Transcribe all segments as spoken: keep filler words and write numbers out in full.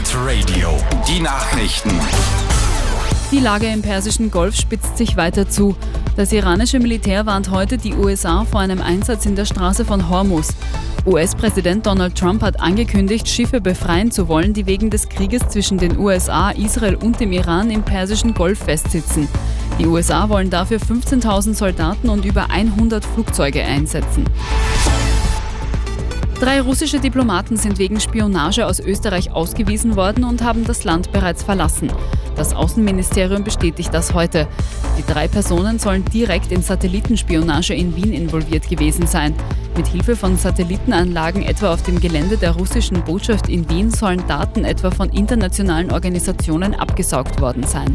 Pirate Radio, die Nachrichten. Die Lage im Persischen Golf spitzt sich weiter zu. Das iranische Militär warnt heute die U S A vor einem Einsatz in der Straße von Hormuz. U S-Präsident Donald Trump hat angekündigt, Schiffe befreien zu wollen, die wegen des Krieges zwischen den U S A, Israel und dem Iran im Persischen Golf festsitzen. Die U S A wollen dafür fünfzehntausend Soldaten und über hundert Flugzeuge einsetzen. Drei russische Diplomaten sind wegen Spionage aus Österreich ausgewiesen worden und haben das Land bereits verlassen. Das Außenministerium bestätigt das heute. Die drei Personen sollen direkt in Satellitenspionage in Wien involviert gewesen sein. Mit Hilfe von Satellitenanlagen etwa auf dem Gelände der russischen Botschaft in Wien sollen Daten etwa von internationalen Organisationen abgesaugt worden sein.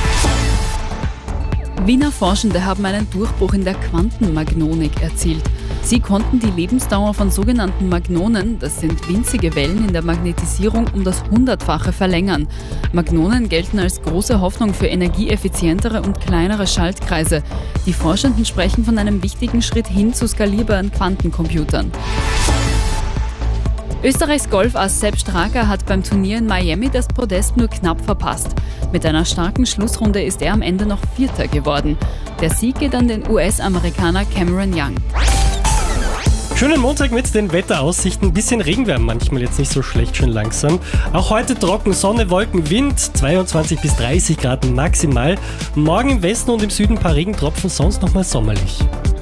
Wiener Forschende haben einen Durchbruch in der Quantenmagnonik erzielt. Sie konnten die Lebensdauer von sogenannten Magnonen, das sind winzige Wellen in der Magnetisierung, um das Hundertfache verlängern. Magnonen gelten als große Hoffnung für energieeffizientere und kleinere Schaltkreise. Die Forschenden sprechen von einem wichtigen Schritt hin zu skalierbaren Quantencomputern. Österreichs Golfass Sepp Straka hat beim Turnier in Miami das Podest nur knapp verpasst. Mit einer starken Schlussrunde ist er am Ende noch Vierter geworden. Der Sieg geht an den U S-Amerikaner Cameron Young. Schönen Montag mit den Wetteraussichten. Ein bisschen Regen wäre manchmal jetzt nicht so schlecht, schön langsam. Auch heute trocken, Sonne, Wolken, Wind, zweiundzwanzig bis dreißig Grad maximal. Morgen im Westen und im Süden ein paar Regentropfen, sonst nochmal sommerlich.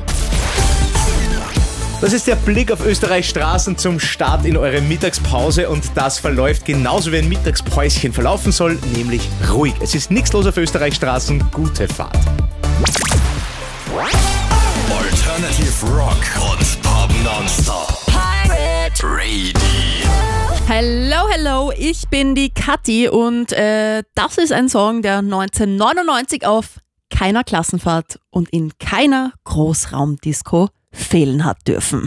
Das ist der Blick auf Österreichs Straßen zum Start in eure Mittagspause und das verläuft genauso wie ein Mittagspäuschen verlaufen soll, nämlich ruhig. Es ist nichts los auf Österreichs Straßen, gute Fahrt. Alternative Rock und Pop Nonstop. Pirate Radio. Hello, hello, ich bin die Kathi und äh, das ist ein Song, der neunzehnhundertneunundneunzig auf keiner Klassenfahrt und in keiner Großraumdisco fehlen hat dürfen.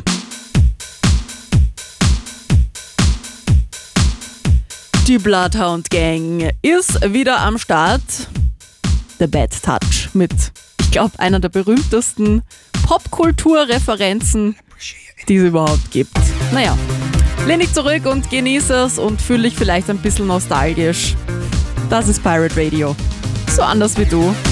Die Bloodhound Gang ist wieder am Start. The Bad Touch mit, ich glaube, einer der berühmtesten Popkulturreferenzen, die es überhaupt gibt. Naja, lehn dich zurück und genieße es und fühle dich vielleicht ein bisschen nostalgisch. Das ist Pirate Radio. So anders wie du.